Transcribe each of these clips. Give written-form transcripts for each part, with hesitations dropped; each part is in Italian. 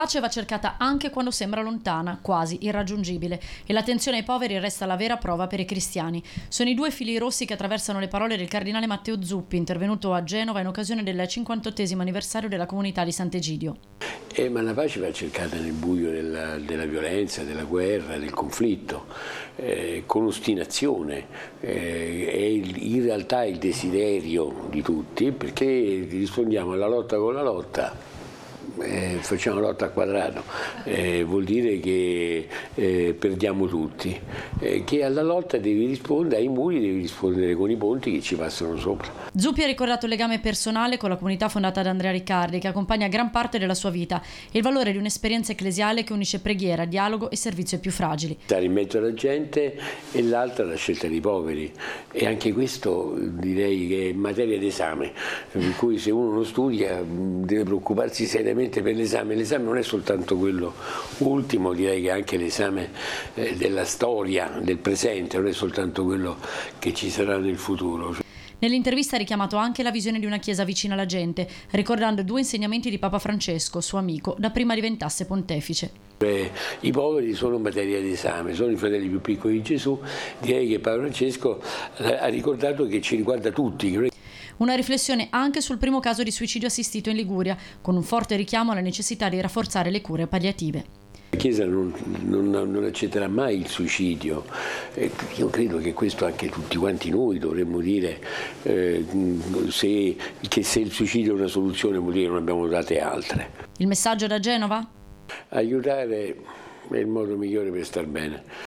La pace va cercata anche quando sembra lontana, quasi irraggiungibile, e l'attenzione ai poveri resta la vera prova per i cristiani. Sono i due fili rossi che attraversano le parole del cardinale Matteo Zuppi, intervenuto a Genova in occasione del 58° anniversario della comunità di Sant'Egidio. Ma la pace va cercata nel buio della violenza, della guerra, del conflitto, con ostinazione. È in realtà il desiderio di tutti, perché rispondiamo alla lotta con la lotta. Facciamo lotta al quadrato, vuol dire che perdiamo tutti, che alla lotta devi rispondere, ai muri devi rispondere con i ponti che ci passano sopra. Zuppi ha ricordato il legame personale con la comunità fondata da Andrea Riccardi, che accompagna gran parte della sua vita, e il valore di un'esperienza ecclesiale che unisce preghiera, dialogo e servizio ai più fragili. Stare in mezzo alla gente, e l'altra la scelta dei poveri, e anche questo direi che è materia d'esame, per cui se uno non studia deve preoccuparsi seriamente per l'esame. L'esame non è soltanto quello ultimo, direi che anche l'esame della storia, del presente, non è soltanto quello che ci sarà nel futuro. Nell'intervista ha richiamato anche la visione di una chiesa vicina alla gente, ricordando 2 insegnamenti di Papa Francesco, suo amico, da prima diventasse pontefice. I poveri sono materia d'esame, sono i fratelli più piccoli di Gesù. Direi che Papa Francesco ha ricordato che ci riguarda tutti. Una riflessione anche sul primo caso di suicidio assistito in Liguria, con un forte richiamo alla necessità di rafforzare le cure palliative. La Chiesa non accetterà mai il suicidio. Io credo che questo anche tutti quanti noi dovremmo dire, che se il suicidio è una soluzione vuol dire che non abbiamo date altre. Il messaggio da Genova? Aiutare è il modo migliore per star bene.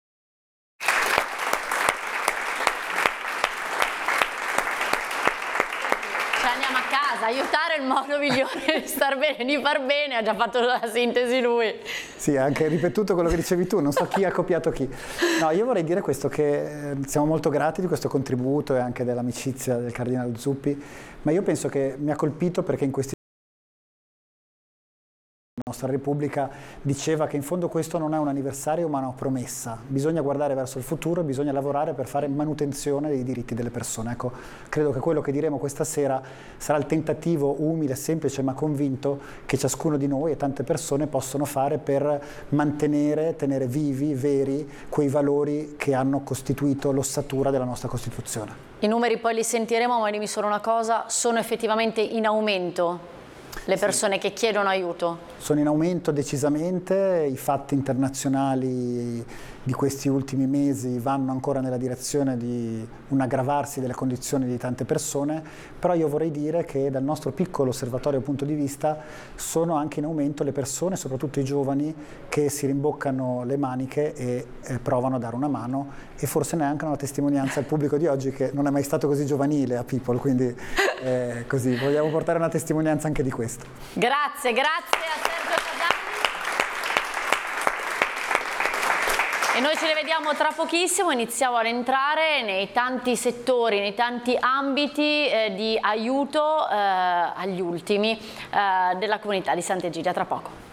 Andiamo a casa, aiutare è il modo migliore di star bene, di far bene, ha già fatto la sintesi lui. Sì, ha anche ripetuto quello che dicevi tu, non so chi ha copiato chi. No, io vorrei dire questo, che siamo molto grati di questo contributo e anche dell'amicizia del Cardinale Zuppi, ma io penso che mi ha colpito perché in questi la nostra Repubblica diceva che in fondo questo non è un anniversario ma una promessa, bisogna guardare verso il futuro, bisogna lavorare per fare manutenzione dei diritti delle persone. Ecco, credo che quello che diremo questa sera sarà il tentativo umile, semplice ma convinto che ciascuno di noi e tante persone possono fare per mantenere, tenere vivi, veri, quei valori che hanno costituito l'ossatura della nostra Costituzione. I numeri poi li sentiremo, ma dimmi solo una cosa, sono effettivamente in aumento le persone che chiedono aiuto? Sono in aumento decisamente, i fatti internazionali di questi ultimi mesi vanno ancora nella direzione di un aggravarsi delle condizioni di tante persone, però io vorrei dire che dal nostro piccolo osservatorio punto di vista sono anche in aumento le persone, soprattutto i giovani, che si rimboccano le maniche e provano a dare una mano, e forse neanche una testimonianza al pubblico di oggi che non è mai stato così giovanile a People, quindi così vogliamo portare una testimonianza anche di questo. Grazie, grazie a Sergio Casani. E noi ci rivediamo tra pochissimo, iniziamo ad entrare nei tanti settori, nei tanti ambiti di aiuto agli ultimi della comunità di Sant'Egidio. Tra poco.